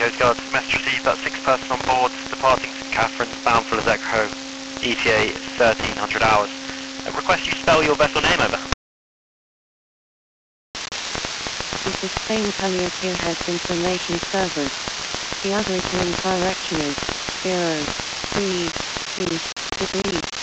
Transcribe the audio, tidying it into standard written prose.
Coast Guard. Message received that 6 person on board departing St Catherine's bound for Lazecro, ETA 1300 hours. Request you spell your vessel name over. This is Spain Calliope has information servers. The average wind direction is 0, 3, 2, 3.